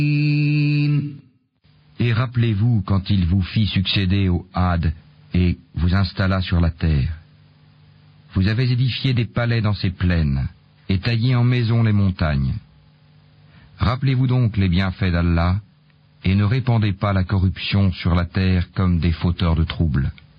Et rappelez-vous quand il vous fit succéder au Had et vous installa sur la terre. Vous avez édifié des palais dans ces plaines et taillé en maisons les montagnes. Rappelez-vous donc les bienfaits d'Allah et ne répandez pas la corruption sur la terre comme des fauteurs de troubles.